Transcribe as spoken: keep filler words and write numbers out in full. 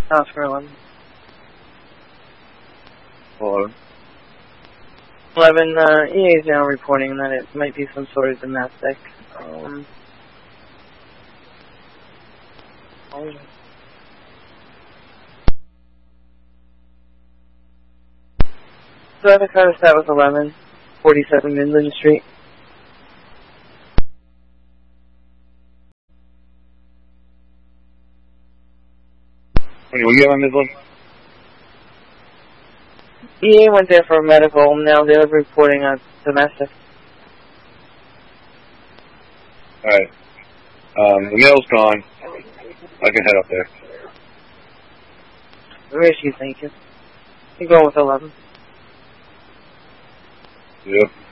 Oscar eleven. Eleven. Eleven, uh, E A is now reporting that it might be some sort of domestic. Um, oh. So I have a car that was eleven, forty-seven Midland Street. When you get on Midland? E A went there for a medical, now they're reporting a domestic. Alright. Um, the mail's gone. I can head up there. Where is she thinking? You're going with eleven. Yep.